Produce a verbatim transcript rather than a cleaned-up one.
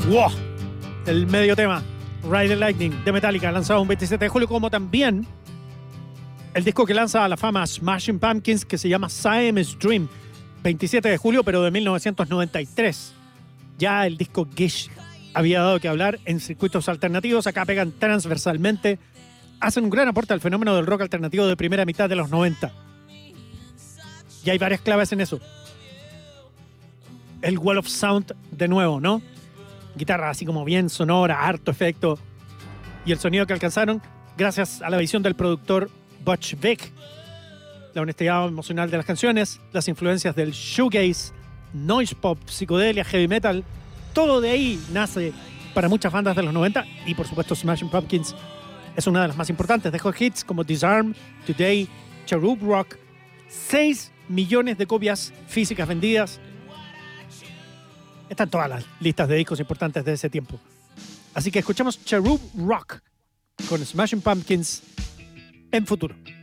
¡Wow! El medio tema, Ride the Lightning, de Metallica, lanzado un veintisiete de julio, como también el disco que lanza a la fama Smashing Pumpkins, que se llama Siamese Dream, veintisiete de julio, pero de mil novecientos noventa y tres. Ya el disco Gish había dado que hablar en circuitos alternativos. Acá pegan transversalmente, hacen un gran aporte al fenómeno del rock alternativo de primera mitad de los noventa. Y hay varias claves en eso. El Wall of Sound de nuevo, ¿no? Guitarra así como bien sonora, harto efecto. Y el sonido que alcanzaron gracias a la visión del productor Butch Vig. La honestidad emocional de las canciones, las influencias del shoegaze, noise pop, psicodelia, heavy metal. Todo de ahí nace para muchas bandas de los noventa. Y por supuesto Smashing Pumpkins es una de las más importantes. Dejó hits como Disarm, Today, Cherub Rock. seis millones de copias físicas vendidas. Están todas las listas de discos importantes de ese tiempo. Así que escuchamos Cherub Rock con Smashing Pumpkins en Futuro.